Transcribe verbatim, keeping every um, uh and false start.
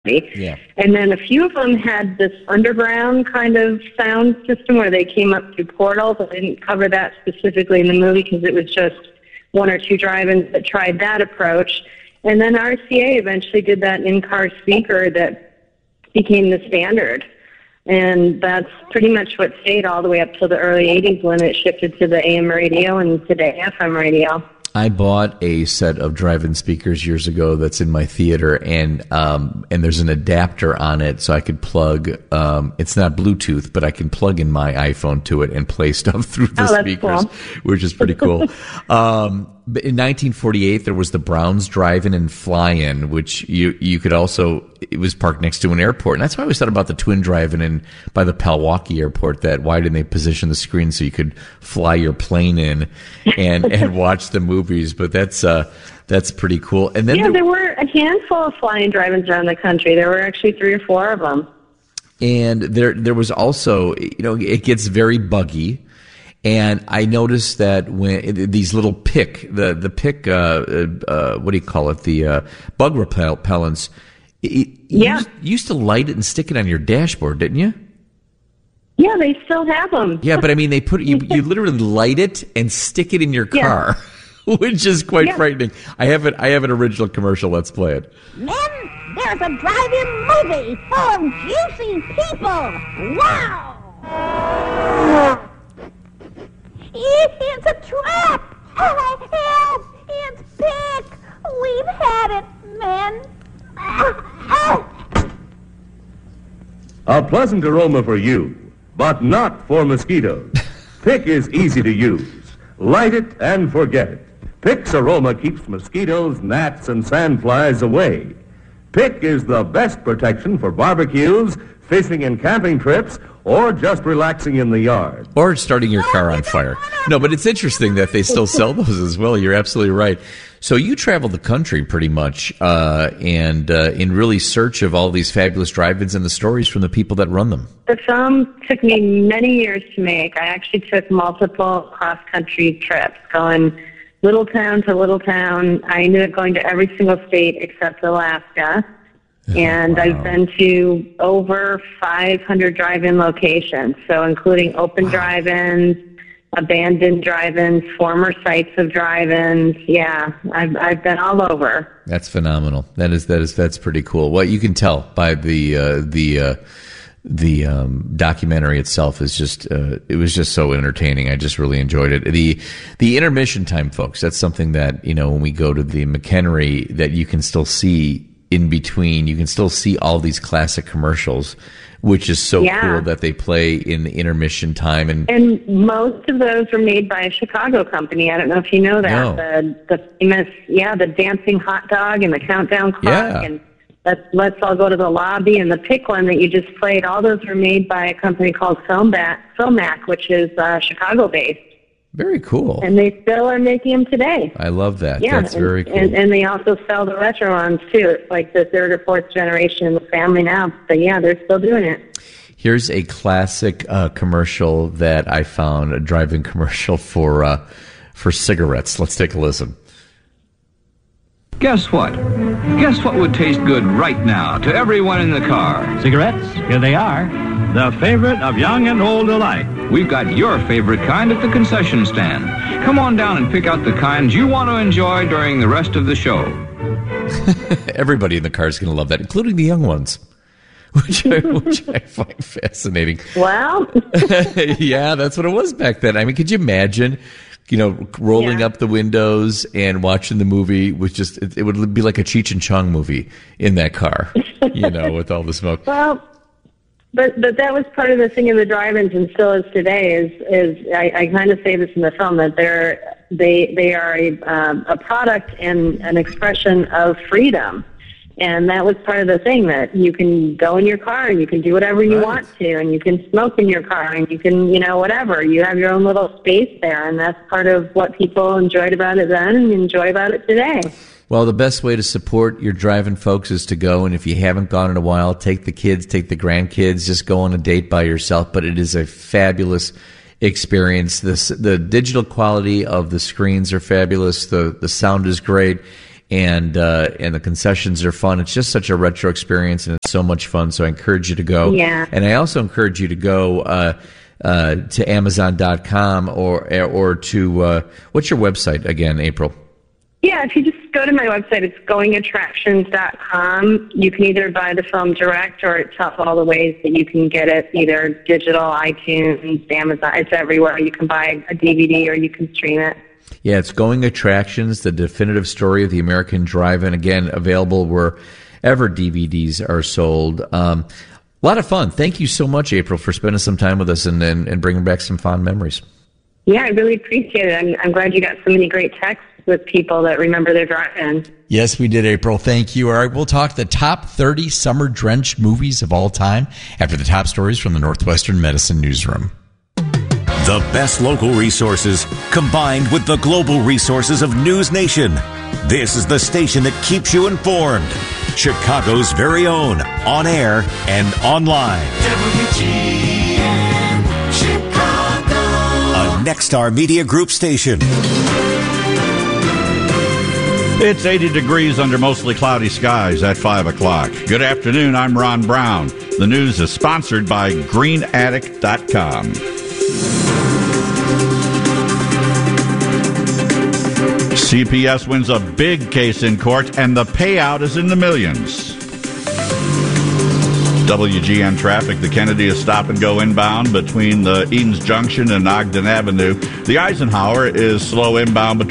Yeah. And then a few of them had this underground kind of sound system where they came up through portals. I didn't cover that specifically in the movie because it was just one or two drive-ins that tried that approach. And then R C A eventually did that in-car speaker that became the standard. And that's pretty much what stayed all the way up to the early eighties when it shifted to the A M radio and today F M radio. I bought a set of drive-in speakers years ago that's in my theater, and um, and there's an adapter on it so I could plug, um, it's not Bluetooth, but I can plug in my iPhone to it and play stuff through the oh, speakers, cool. which is pretty cool. um, but in nineteen forty-eight, there was the Browns Drive-In and Fly-In, which you you could also, it was parked next to an airport. And that's why I always thought about the Twin Drive-In in, by the Palwaukee Airport, that why didn't they position the screen so you could fly your plane in and, and watch the movies? But that's uh, that's pretty cool. And then yeah, there, there were a handful of flying drive-ins around the country. There were actually three or four of them. And there there was also, you know, it gets very buggy. And I noticed that when these little pick, the the pick, uh, uh, what do you call it? The uh, bug repellents. It, yeah. You used, you used to light it and stick it on your dashboard, didn't you? Yeah, they still have them. Yeah, but I mean, they put you you literally light it and stick it in your car, yeah. which is quite yeah. frightening. I have it. I have an original commercial. Let's play it. Men, there's a drive-in movie full of juicy people. Wow. It's a trap! Help! It's Pick! We've had it, men! A pleasant aroma for you, but not for mosquitoes. Pick is easy to use. Light it and forget it. Pick's aroma keeps mosquitoes, gnats, and sandflies away. Pick is the best protection for barbecues, fishing and camping trips, or just relaxing in the yard. Or starting your car on fire. No, but it's interesting that they still sell those as well. You're absolutely right. So you travel the country pretty much, uh, and uh, in really search of all these fabulous drive-ins and the stories from the people that run them. The film took me many years to make. I actually took multiple cross-country trips, going little town to little town. I ended up going to every single state except Alaska. And wow. I've been to over five hundred drive-in locations, so including open wow. drive-ins, abandoned drive-ins, former sites of drive-ins. Yeah, I've I've been all over. That's phenomenal. That is that is that's pretty cool. Well, you can tell by the uh, the uh, the um, documentary itself is just uh, it was just so entertaining. I just really enjoyed it. The the intermission time, folks. That's something that, you know, when we go to the McHenry, that you can still see. In between, you can still see all these classic commercials, which is so yeah. cool that they play in the intermission time. And and most of those were made by a Chicago company. I don't know if you know that. No. The the famous, yeah, the dancing hot dog and the countdown clock yeah. and let's, let's all go to the lobby and the Pick one that you just played. All those were made by a company called Filmac, Filmac which is uh, Chicago-based. Very cool. And they still are making them today. I love that. Yeah, That's and, very cool. And, and they also sell the retro ones, too. It's like the third or fourth generation in the family now. But, yeah, they're still doing it. Here's a classic uh, commercial that I found, a drive-in commercial for uh, for cigarettes. Let's take a listen. Guess what? Guess what would taste good right now to everyone in the car? Cigarettes, here they are. The favorite of young and old alike. We've got your favorite kind at the concession stand. Come on down and pick out the kinds you want to enjoy during the rest of the show. Everybody in the car is going to love that, including the young ones, which I, which I find fascinating. Well, yeah, that's what it was back then. I mean, could you imagine, you know, rolling yeah. up the windows and watching the movie with just, it, it would be like a Cheech and Chong movie in that car, you know, with all the smoke. Well, But but that was part of the thing in the drive-ins, and still is today. Is is I, I kind of say this in the film that they're they they are a um, a product and an expression of freedom, and that was part of the thing that you can go in your car and you can do whatever you right. want to, and you can smoke in your car and you can you know whatever. You have your own little space there, and that's part of what people enjoyed about it then and enjoy about it today. Well, the best way to support your driving folks is to go, and if you haven't gone in a while, take the kids, take the grandkids, just go on a date by yourself. But it is a fabulous experience. This, the digital quality of the screens are fabulous. The, the sound is great. and uh, and the concessions are fun. It's just such a retro experience, and it's so much fun. So I encourage you to go. Yeah. And I also encourage you to go uh, uh, to Amazon dot com or or to uh, what's your website again, April? Yeah, if you just go to my website, it's going attractions dot com. You can either buy the film direct, or it tells all the ways that you can get it, either digital, iTunes, Amazon. It's everywhere. You can buy a D V D or you can stream it. Yeah, it's Going Attractions, the definitive story of the American drive-in. Again, available wherever D V Ds are sold. Um, a lot of fun. Thank you so much, April, for spending some time with us and, and, and bringing back some fond memories. Yeah, I really appreciate it. I'm, I'm glad you got so many great texts with people that remember their drive-in. Yes, we did, April. Thank you. All right, we'll talk the top thirty summer-drenched movies of all time after the top stories from the Northwestern Medicine Newsroom. The best local resources combined with the global resources of News Nation. This is the station that keeps you informed. Chicago's very own, on air and online. W G N Chicago. A Nexstar Media Group station. It's eighty degrees under mostly cloudy skies at five o'clock. Good afternoon, I'm Ron Brown. The news is sponsored by green attic dot com. C P S wins a big case in court, and the payout is in the millions. W G N traffic. The Kennedy is stop and go inbound between the Edens Junction and Ogden Avenue. The Eisenhower is slow inbound between